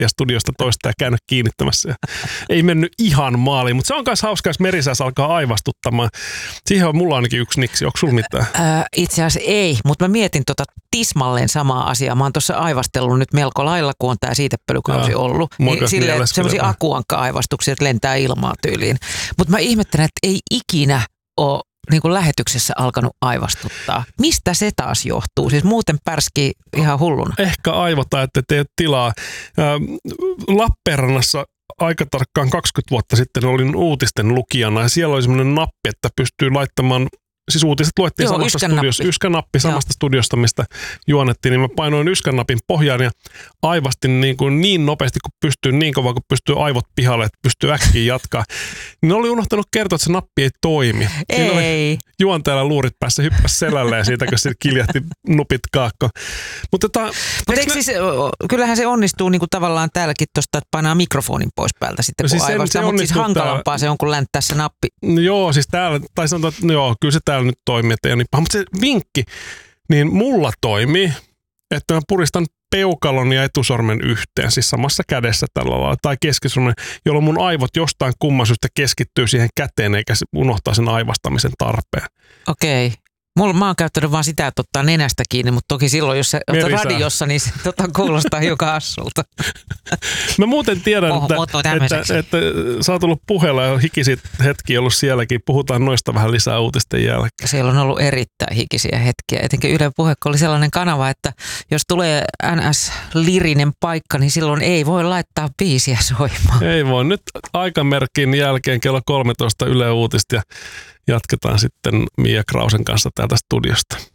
nappia studiosta toista ja käynyt kiinnittämässä. Ja ei mennyt ihan maaliin, mutta se on myös hauska, jos merisääs alkaa aivastuttamaan. Siihen on mulla ainakin yksi niksi. Onko sulla mitään? Itse asiassa ei, mutta mä mietin tismalleen samaa asiaa. Mä oon tuossa aivastellut nyt melko lailla, kun on tää siitepölykausi ollut. Niin silleen semmoisia akuankka-aivastuksia, että lentää ilmaa tyyliin. Mutta mä ihmettelen, että ei ikinä ole niin kuin lähetyksessä alkanut aivastuttaa. Mistä se taas johtuu? Siis muuten pärskii ihan hulluna. Ehkä aivota, että tee tilaa. Lappeenrannassa aika tarkkaan 20 vuotta sitten olin uutisten lukijana ja siellä oli semmoinen nappi, että pystyy laittamaan, siis uutiset luettiin samasta studiosta, yskänappi samasta studiosta, mistä juonettiin, niin mä painoin yskänapin pohjaan ja aivastin niin nopeasti kuin pystyy, niin kovaa kuin pystyy aivot pihalle, että pystyy äkkiä jatkaa. Niin oli unohtanut kertoa, että se nappi ei toimi. Siinä oli juontajalla luurit päässä, hyppäsi selälleen siitä, kun se kiljahti nupit kaakko. Mutta kyllähän se onnistuu niin kuin tavallaan täälläkin tuosta, että painaa mikrofonin pois päältä sitten, kun siis aivastaa, mutta siis hankalampaa se on, kun länttää se nappi. Joo, siis täällä, tai sanotaan, että kyllä se täällä nyt toimii, että ei ole niin paha. Mutta se vinkki, niin mulla toimii, että mä puristan peukalon ja etusormen yhteen, siis samassa kädessä tällä lailla, tai keskisormen, jolloin mun aivot jostain kumman syystä keskittyy siihen käteen, eikä unohtaa sen aivastamisen tarpeen. Okei. Mä oon käyttänyt vaan sitä, että ottaa nenästä kiinni, mutta toki silloin, jos se ottaa radiossa, niin se kuulostaa hiukan hassulta. Mä muuten tiedän, että sä oot ollut puheella ja hikisit hetkiä ollut sielläkin. Puhutaan noista vähän lisää uutisten jälkeen. Siellä on ollut erittäin hikisiä hetkiä. Etenkin Yle Puhe, kun oli sellainen kanava, että jos tulee NS-lirinen paikka, niin silloin ei voi laittaa biisiä soimaan. Ei voi. Nyt aikamerkin jälkeen kello 13 Yle Uutista ja jatketaan sitten Mia Krausen kanssa täältä studiosta.